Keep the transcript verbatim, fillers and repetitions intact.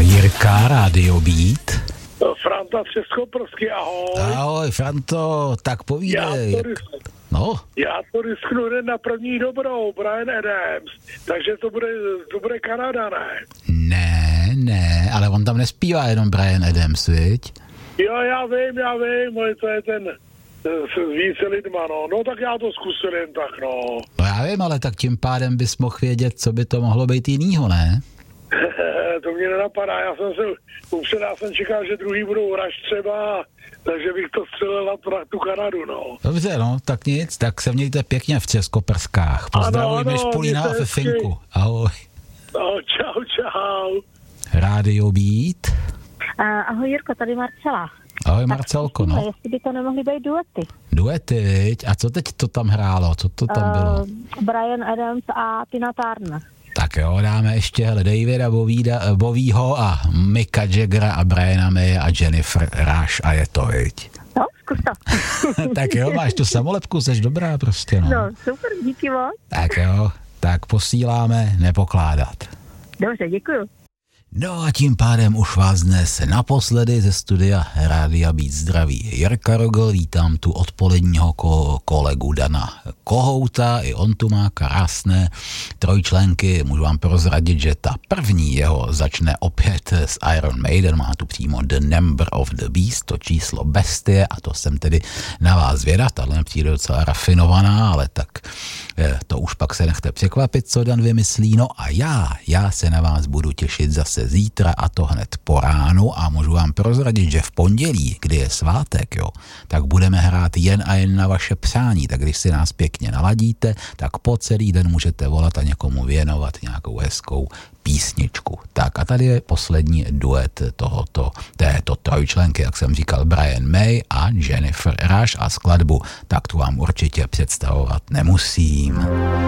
Jirka, Radio Beat. Franta Českoprsky, ahoj. Ahoj, Franto, tak povídej. Já to, risk... no? Já to risknu hned na první dobrou, Bryan Adams. Takže to bude, to bude Kanada, ne? Ne, ne, ale on tam nespívá jenom Bryan Adams, viď? Jo, já vím, já vím, ale to je ten s více lidma, no. No tak já to zkusil jen tak, no. No já vím, ale tak tím pádem bys mohl vědět, co by to mohlo být jinýho, ne? To mě nenapadá, já jsem se, upřed, já jsem čekal, že druhý budou Rush třeba, takže bych to střelil na tu Kanadu, no. Dobře, no, tak nic, tak se mějte pěkně v Českoprskách. Pozdravujme Špulína a Fefinku. Ahoj. No, čau, čau. Radio Beat. Uh, ahoj Jirko, tady Marcela. Ahoj Marcelko, no. Jestli by to nemohly být duety. Duety, viď? A co teď to tam hrálo? Co to tam bylo? Uh, Bryan Adams a Tina Turner. Tak jo, dáme ještě hele, Davida Bovída, Bovýho a Micka Jaggera a Briana Maya a Jennifer Rush a je to, viď? No, zkus to. Tak jo, máš tu samolepku, jsi dobrá prostě, no. No, super, díky moc. Tak jo, tak posíláme nepokládat. Dobře, děkuju. No a tím pádem už vás dnes naposledy ze studia Rádia Beat zdraví Jirka Rogl, vítám tu odpoledního ko- kolegu Dana Kohouta, i on tu má krásné trojčlenky, můžu vám prozradit, že ta první jeho začne opět s Iron Maiden, má tu přímo The Number of the Beast, to číslo bestie a to jsem tedy na vás zvědav, tahle přijde docela rafinovaná, ale tak to už pak se nechte překvapit, co Dan vymyslí, no a já, já se na vás budu těšit zase zítra a to hned po ránu a můžu vám prozradit, že v pondělí, kdy je svátek, jo, tak budeme hrát jen a jen na vaše přání, tak když si nás pěkně naladíte, tak po celý den můžete volat a někomu věnovat nějakou hezkou písničku. Tak a tady je poslední duet tohoto, této trojčlenky, jak jsem říkal, Brian May a Jennifer Rush a skladbu, tak tu vám určitě představovat nemusím.